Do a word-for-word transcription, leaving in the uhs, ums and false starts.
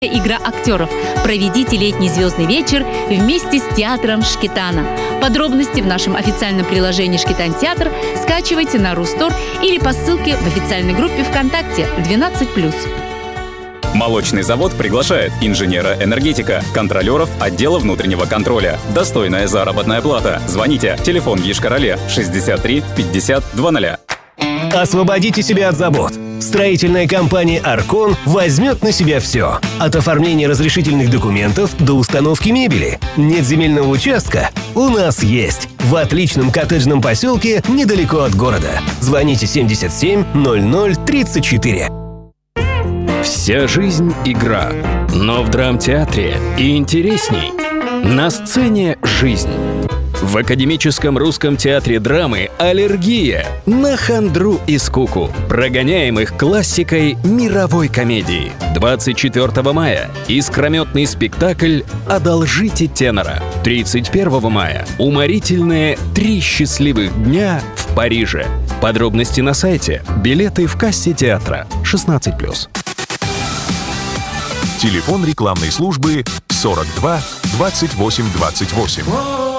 Игра актеров. Проведите летний звездный вечер вместе с театром Шкетана. Подробности в нашем официальном приложении «Шкетан Театр» скачивайте на Рустор или по ссылке в официальной группе ВКонтакте двенадцать плюс. Молочный завод приглашает инженера-энергетика, контролеров отдела внутреннего контроля. Достойная заработная плата. Звоните. Телефон Йошкар-Оле шестьдесят три пятьдесят двадцать. Освободите себя от забот. Строительная компания «Аркон» возьмет на себя все. От оформления разрешительных документов до установки мебели. Нет земельного участка? У нас есть. В отличном коттеджном поселке недалеко от города. Звоните семьдесят семь ноль ноль тридцать четыре. Вся жизнь – игра. Но в драмтеатре и интересней. На сцене – жизнь. В Академическом русском театре драмы «Аллергия» на хандру и скуку. Прогоняем их классикой мировой комедии. двадцать четвёртого мая искрометный спектакль «Одолжите тенора». тридцать первого мая уморительные «Три счастливых дня в Париже». Подробности на сайте, билеты в кассе театра. шестнадцать плюс. Телефон рекламной службы сорок два двадцать восемь двадцать восемь.